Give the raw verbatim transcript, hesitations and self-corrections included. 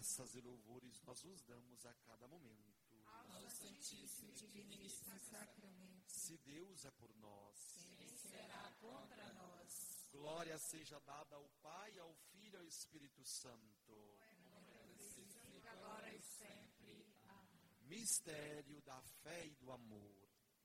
Graças e louvores nós os damos a cada momento. Ao Santíssimo e Diviníssimo Sacramento. Se Deus é por nós, Quem será contra nós? glória seja dada ao Pai, ao Filho e ao Espírito Santo. Agora e sempre. Amém. Mistério da fé e do amor.